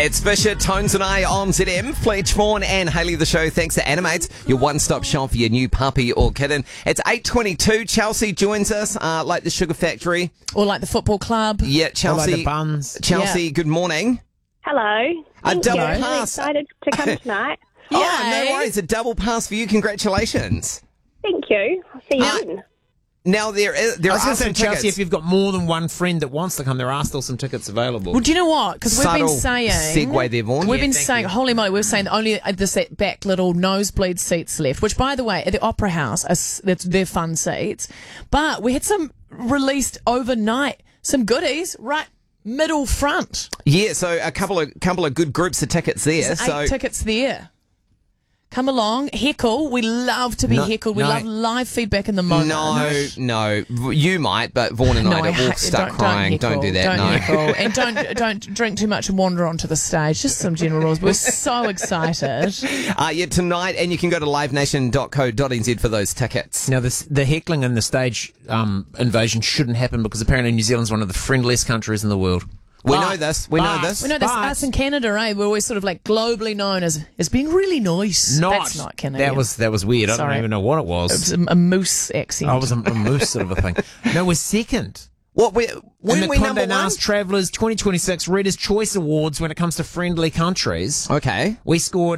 It's Fisher, Tones and I on ZM. Fletch Vaughan and Hayley the Show. Thanks to Animates, your one-stop shop for your new puppy or kitten. It's 8:22. Chelsea joins us, like the Sugar Factory. Or like the football club. Yeah, Chelsea. Or like the buns. Chelsea, Yeah. Good morning. Hello. A double I'm really pass. excited to come tonight. Oh, no Yay. worries. A double pass for you. Congratulations. Thank you. I'll see you then. Now, there I was are going to some say, Chelsea, tickets. if you've got more than one friend that wants to come, there are still some tickets available. Well, do you know what? Because we've been Subtle saying... segue there, Vaughan. We've Yeah, been thank saying, you. holy moly, we're saying that only this back little nosebleed seats left, which, by the way, at the Opera House, they're fun seats. But we had some released overnight, some goodies, right middle front. Yeah, so a couple of good groups of tickets there. There's So 8 tickets there. Come along, heckle. We love to be heckled. We love live feedback in the moment. no, you might, but Vaughan and I all start crying. Don't do that. Don't no. heckle. And don't drink too much and wander onto the stage. Just some general rules. We're so excited. Yeah, tonight, and you can go to livenation.co.nz for those tickets. Now, the heckling and the stage invasion shouldn't happen because apparently New Zealand's one of the friendliest countries in the world. We know this. We know this. We know this. But- Us in Canada, eh? We're always sort of like globally known as being really nice. That's not Canadian. That was weird. I Sorry. don't even know what it was. It was a moose accent. I was a moose sort of a thing. No, we're second. What we In when the we number Condé one? Nast Travellers 2026 Reader's Choice Awards when it comes to friendly countries, Okay, we scored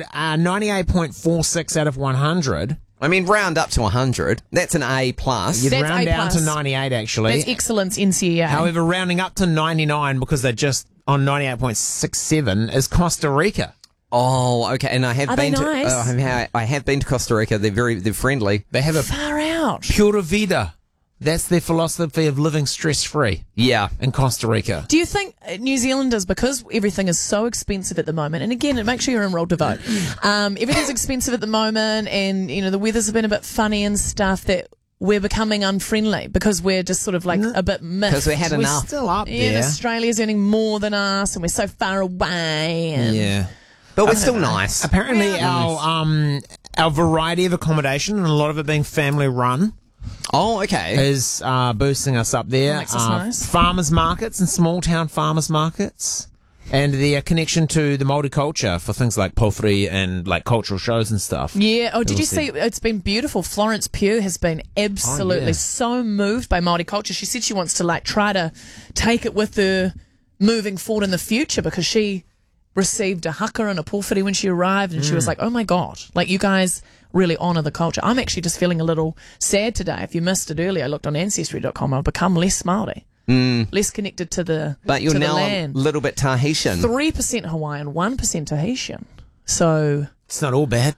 98.46 out of 100. I mean round up to 100. That's an A plus. You'd That's round A down to plus. 98 actually. That's excellence NCAA. However, rounding up to 99 because they're just on 98.67 is Costa Rica. Oh, okay. And I have Are been they to nice? I have been to Costa Rica. They're friendly. They have a far out. pura vida. That's their philosophy of living stress-free Yeah. in Costa Rica. Do you think New Zealanders, because everything is so expensive at the moment, and again, make sure you're enrolled to vote, everything's expensive at the moment, and, you know, the weather's been a bit funny and stuff, that we're becoming unfriendly because we're just sort of like a bit miffed. Because we had We're enough. still up Yeah, and there. Australia's earning more than us, and we're so far away. And Yeah. But we're still nice. Apparently, our variety of accommodation and a lot of it being family run Oh, okay. is boosting us up there. Makes us nice. Farmers markets and small town farmers markets, and the connection to the Māori culture for things like pōwhiri and like cultural shows and stuff. Yeah. Oh, did We'll you see? It's been beautiful. Florence Pugh has been absolutely so moved by Māori culture. She said she wants to like try to take it with her moving forward in the future because she received a haka and a pōwhiri when she arrived, and she was like, "Oh my god! Like you guys really honour the culture." I'm actually just feeling a little sad today. If you missed it earlier, I looked on Ancestry.com. I've become less Māori, less connected to the But you're to the now a land. little bit Tahitian. 3% Hawaiian, 1% Tahitian. So It's not all bad.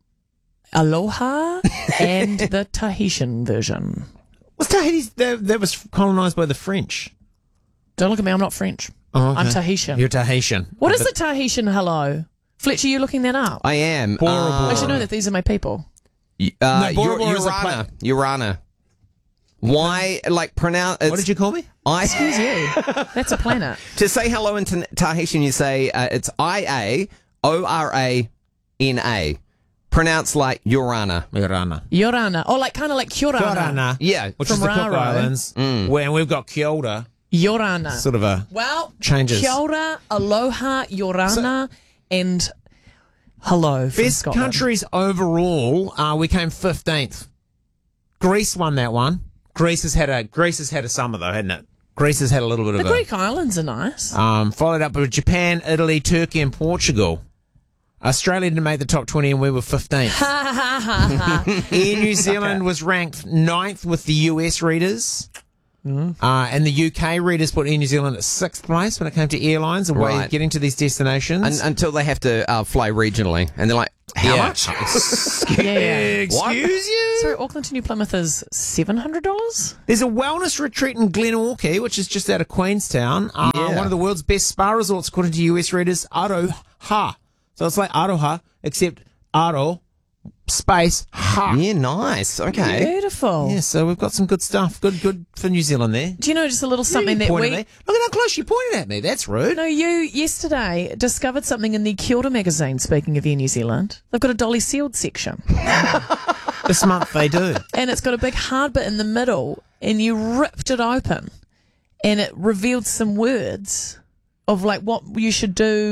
aloha and the Tahitian version. Was Tahiti that was colonised by the French? Don't look at me, I'm not French. Oh, okay. I'm Tahitian. You're Tahitian. What is the Tahitian hello? Fletcher, you looking that up? I am. Bora Bora. I should know that these are my people. No, Bora Bora is a Urana. Urana. Why, like, pronounce... What did you call me? Excuse you. That's a planet. To say hello in Tahitian, you say it's I-A-O-R-A-N-A. Pronounced like Urana. Urana. Yorana. Oh, like kind of like Kia ora. Yorana. Yeah. Which From is the Cook Raro. Islands. Where we've got Kia ora, Yorana. sort of a... Well, Changes. Kia ora, aloha, Yorana, and hello from Best Scotland. countries overall, we came 15th. Greece won that one. Greece has had a summer though, hasn't it? Greece has had a little bit The of Greek islands are nice. followed up with Japan, Italy, Turkey and Portugal. Australia didn't make the top 20 and we were 15th. Air New Zealand was ranked 9th with the US readers. And the UK readers put Air New Zealand at 6th place when it came to airlines and Right. getting to these destinations. Until they have to fly regionally. And they're like, how Yeah. much? Yeah. Excuse you? Sorry, Auckland to New Plymouth is $700? There's a wellness retreat in Glenorchy, which is just out of Queenstown. Yeah. One of the world's best spa resorts, according to US readers, Aroha. So it's like Aroha, except Aro, space, ha. Yeah, nice. Okay. Beautiful. Yeah, so we've got some good stuff. Good for New Zealand there. Do you know just a little something that Point we... at me. Look at how close you pointed at me. That's rude. No, you yesterday discovered something in the Kia ora magazine, speaking of Air New Zealand. They've got a Dolly Sealed section. This month they do. And it's got a big hard bit in the middle, and you ripped it open, and it revealed some words of like what you should do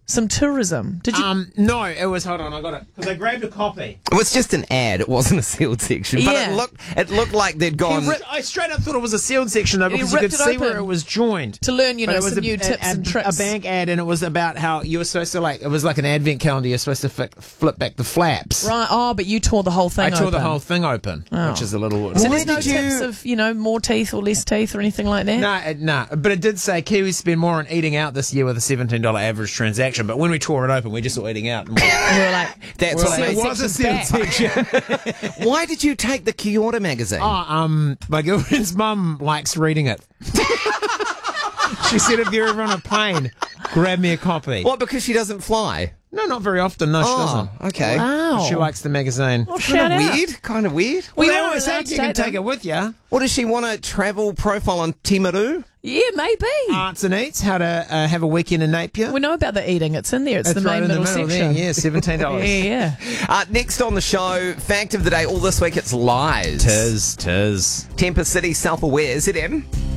some tourism. Did you? No, it was, hold on, I got it. Because I grabbed a copy. It was just an ad. It wasn't a sealed section. But Yeah. it looked like they'd gone. I straight up thought it was a sealed section, though, because you ripped could it see where open. it was joined. To learn, But it was some new tips and tricks. A bank ad, and it was about how you were supposed to, it was like an advent calendar. You're supposed to flip back the flaps. Right. Oh, but you tore the whole thing I open. tore the whole thing open, which is a little... So Why there's no did you- tips of, more teeth or less teeth or anything like that? No, but it did say Kiwis spend more on eating out this year with a $17 average transaction. But when we tore it open, we just saw eating out. And And we were like, That's well, what sealed it was a section's sealed back. section. Why did you take the Kyoto magazine? My girlfriend's mum likes reading it. She said if you're ever on a plane, grab me a copy. What, because she doesn't fly? No, not very often. No, she doesn't. Okay. Wow. She likes the magazine. Well, shout out. Weird? Kind of weird. Well, They you're always allowed say to you can take take them. it with you. What, does she want a travel profile on Timaru? Yeah, maybe. Arts and Eats, how to have a weekend in Napier. We know about the eating. It's in there. It's the right main in the middle middle section. there. Yeah, $17. Yeah. Next on the show, fact of the day. All this week, it's lies. Tis. Temper City, self-aware. Is it, Em?